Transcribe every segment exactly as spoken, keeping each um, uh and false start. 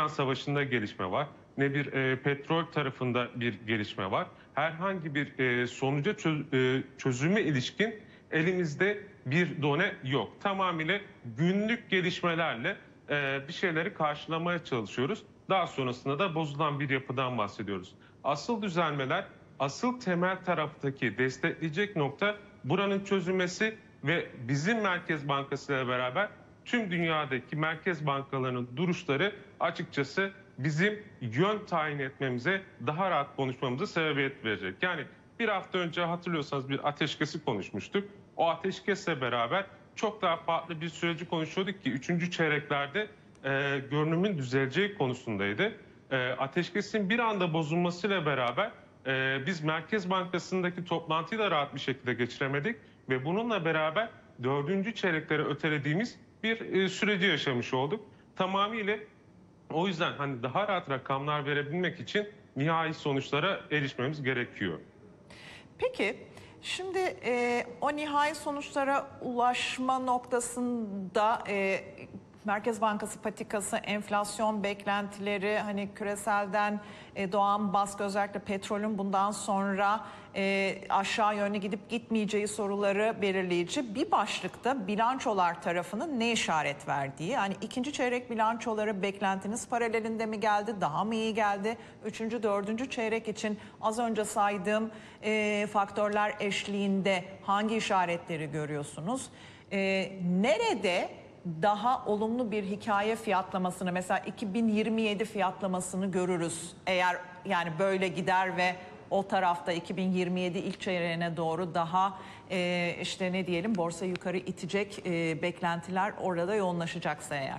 İran Savaşı'nda gelişme var, ne bir e, petrol tarafında bir gelişme var. Herhangi bir e, sonuca çöz, e, çözüme ilişkin elimizde bir done yok. Tamamıyla günlük gelişmelerle e, bir şeyleri karşılamaya çalışıyoruz. Daha sonrasında da bozulan bir yapıdan bahsediyoruz. Asıl düzelmeler, asıl temel taraftaki destekleyecek nokta buranın çözülmesi ve bizim Merkez Bankası ile beraber tüm dünyadaki merkez bankalarının duruşları açıkçası bizim yön tayin etmemize, daha rahat konuşmamıza sebebiyet verecek. Yani bir hafta önce hatırlıyorsanız bir ateşkesi konuşmuştuk. O ateşkesle beraber çok daha farklı bir süreci konuşuyorduk ki üçüncü çeyreklerde e, görünümün düzeleceği konusundaydı. E, ateşkesin bir anda bozulmasıyla beraber e, biz Merkez Bankası'ndaki toplantıyı da rahat bir şekilde geçiremedik ve bununla beraber dördüncü çeyrekleri ötelediğimiz bir e, süreci yaşamış olduk. Tamamıyla o yüzden hani daha rahat rakamlar verebilmek için nihai sonuçlara erişmemiz gerekiyor. Peki, şimdi e, o nihai sonuçlara ulaşma noktasında e, Merkez Bankası patikası, enflasyon beklentileri, hani küreselden e, doğan baskı, özellikle petrolün bundan sonra e, aşağı yönlü gidip gitmeyeceği soruları belirleyici. Bir başlıkta bilançolar tarafının ne işaret verdiği, hani ikinci çeyrek bilançoları beklentiniz paralelinde mi geldi, daha mı iyi geldi? Üçüncü, dördüncü çeyrek için az önce saydığım e, faktörler eşliğinde hangi işaretleri görüyorsunuz? E, nerede daha olumlu bir hikaye fiyatlamasını, mesela iki bin yirmi yedi fiyatlamasını görürüz eğer yani böyle gider ve o tarafta iki bin yirmi yedi ilk çeyreğine doğru daha e, işte ne diyelim borsa yukarı itecek e, beklentiler orada yoğunlaşacaksa eğer?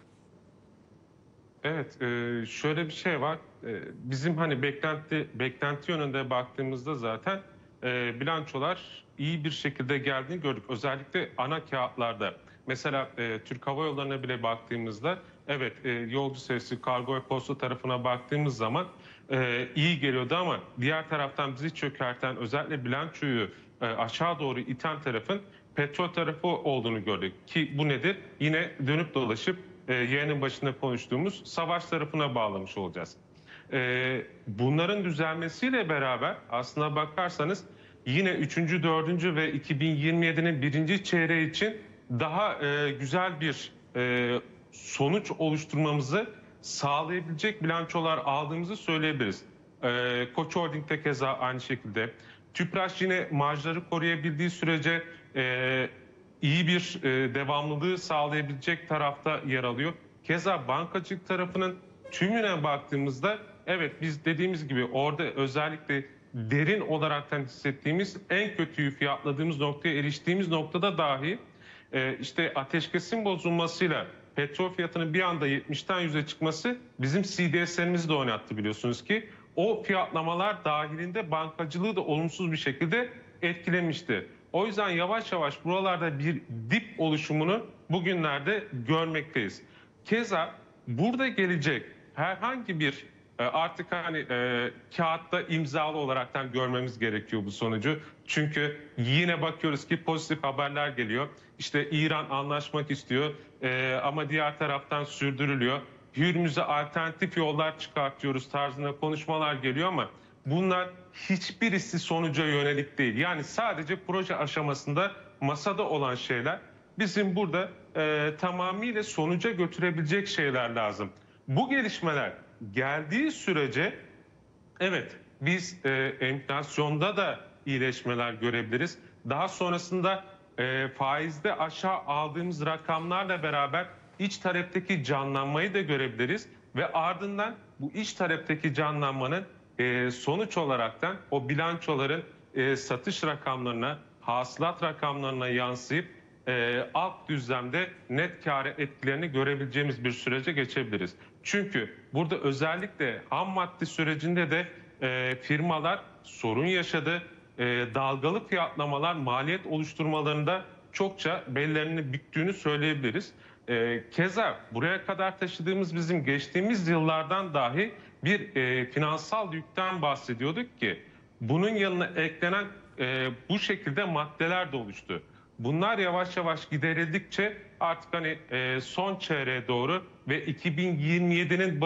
Evet, e, şöyle bir şey var. E, bizim hani beklenti beklenti yönünde baktığımızda zaten e, bilançolar iyi bir şekilde geldiğini gördük. Özellikle ana kağıtlarda. Mesela e, Türk Hava Yolları'na bile baktığımızda evet e, yolcu sayısı, kargo ve posta tarafına baktığımız zaman e, iyi geliyordu ama diğer taraftan bizi çökerten, özellikle bilançoyu e, aşağı doğru iten tarafın petrol tarafı olduğunu gördük. Ki bu nedir? Yine dönüp dolaşıp e, yayının başında konuştuğumuz savaş tarafına bağlamış olacağız. E, bunların düzelmesiyle beraber aslına bakarsanız yine üçüncü, dördüncü ve iki bin yirmi yedinin birinci çeyreği için daha e, güzel bir e, sonuç oluşturmamızı sağlayabilecek bilançolar aldığımızı söyleyebiliriz. E, Koç Holding'de keza aynı şekilde. Tüpraş yine marjları koruyabildiği sürece e, iyi bir e, devamlılığı sağlayabilecek tarafta yer alıyor. Keza bankacılık tarafının tümüne baktığımızda evet biz dediğimiz gibi orada özellikle derin olaraktan hissettiğimiz en kötüyü fiyatladığımız noktaya eriştiğimiz noktada dahi e, işte ateşkesin bozulmasıyla petrol fiyatının bir anda yetmişten yüze çıkması bizim C D S'lerimizi de oynattı biliyorsunuz ki. O fiyatlamalar dahilinde bankacılığı da olumsuz bir şekilde etkilemişti. O yüzden yavaş yavaş buralarda bir dip oluşumunu bugünlerde görmekteyiz. Keza burada gelecek herhangi bir artık hani e, kağıtta imzalı olaraktan görmemiz gerekiyor bu sonucu. Çünkü yine bakıyoruz ki pozitif haberler geliyor. İşte İran anlaşmak istiyor e, ama diğer taraftan sürdürülüyor. Hürmüz'e alternatif yollar çıkartıyoruz tarzında konuşmalar geliyor ama bunlar hiçbirisi sonuca yönelik değil. Yani sadece proje aşamasında masada olan şeyler. Bizim burada e, tamamıyla sonuca götürebilecek şeyler lazım. Bu gelişmeler geldiği sürece evet biz e, enflasyonda da iyileşmeler görebiliriz. Daha sonrasında e, faizde aşağı aldığımız rakamlarla beraber iç talepteki canlanmayı da görebiliriz. Ve ardından bu iç talepteki canlanmanın e, sonuç olaraktan o bilançoların e, satış rakamlarına, hasılat rakamlarına yansıyıp e, alt düzlemde net kâr etkilerini görebileceğimiz bir sürece geçebiliriz. Çünkü burada özellikle ham madde sürecinde de e, firmalar sorun yaşadı. E, dalgalı fiyatlamalar maliyet oluşturmalarında çokça bellerini büktüğünü söyleyebiliriz. E, keza buraya kadar taşıdığımız bizim geçtiğimiz yıllardan dahi bir e, finansal yükten bahsediyorduk ki bunun yanına eklenen e, bu şekilde maddeler de oluştu. Bunlar yavaş yavaş giderildikçe artık hani e, son çeyreğe doğru ve iki bin yirmi yedinin